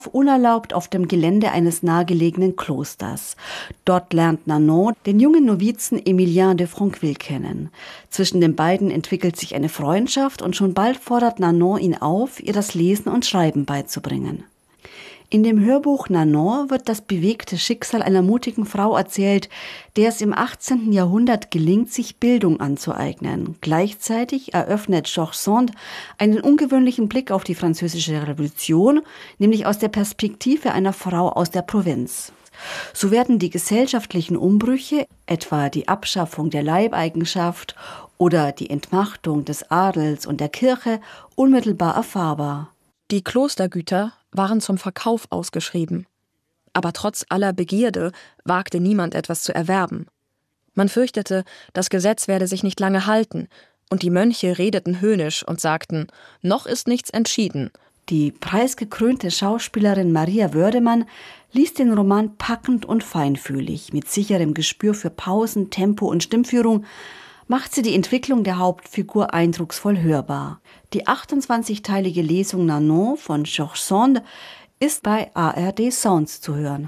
unerlaubt auf dem Gelände eines nahegelegenen Klosters. Dort lernt Nanon den jungen Novizen Emilien de Franqueville kennen. Zwischen den beiden entwickelt sich eine Freundschaft und schon bald fordert Nanon ihn auf, ihr das Lesen und Schreiben beizubringen. In dem Hörbuch Nanon wird das bewegte Schicksal einer mutigen Frau erzählt, der es im 18. Jahrhundert gelingt, sich Bildung anzueignen. Gleichzeitig eröffnet George Sand einen ungewöhnlichen Blick auf die französische Revolution, nämlich aus der Perspektive einer Frau aus der Provinz. So werden die gesellschaftlichen Umbrüche, etwa die Abschaffung der Leibeigenschaft oder die Entmachtung des Adels und der Kirche, unmittelbar erfahrbar. Die Klostergüter waren zum Verkauf ausgeschrieben. Aber trotz aller Begierde wagte niemand etwas zu erwerben. Man fürchtete, das Gesetz werde sich nicht lange halten, und die Mönche redeten höhnisch und sagten, noch ist nichts entschieden. Die preisgekrönte Schauspielerin Maria Wördemann liest den Roman packend und feinfühlig. Mit sicherem Gespür für Pausen, Tempo und Stimmführung macht sie die Entwicklung der Hauptfigur eindrucksvoll hörbar. Die 28-teilige Lesung Nanon von George Sand ist bei ARD Sounds zu hören.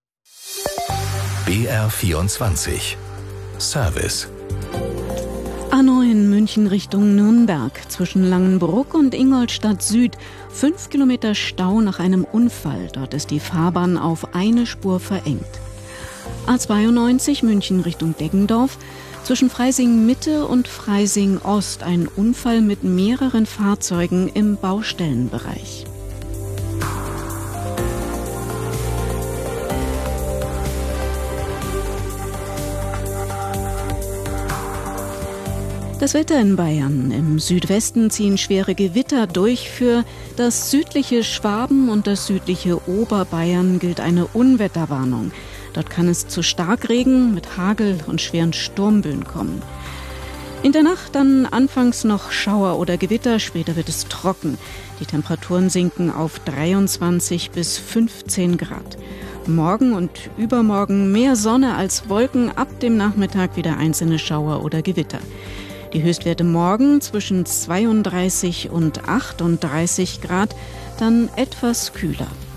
BR24 Service A9 München Richtung Nürnberg, zwischen Langenbruck und Ingolstadt Süd. 5 Kilometer Stau nach einem Unfall. Dort ist die Fahrbahn auf eine Spur verengt. A92 München Richtung Deggendorf. Zwischen Freising Mitte und Freising Ost ein Unfall mit mehreren Fahrzeugen im Baustellenbereich. Das Wetter in Bayern. Im Südwesten ziehen schwere Gewitter durch. Für das südliche Schwaben und das südliche Oberbayern gilt eine Unwetterwarnung. Dort kann es zu Starkregen mit Hagel und schweren Sturmböen kommen. In der Nacht dann anfangs noch Schauer oder Gewitter, später wird es trocken. Die Temperaturen sinken auf 23 bis 15 Grad. Morgen und übermorgen mehr Sonne als Wolken, ab dem Nachmittag wieder einzelne Schauer oder Gewitter. Die Höchstwerte morgen zwischen 32 und 38 Grad, dann etwas kühler.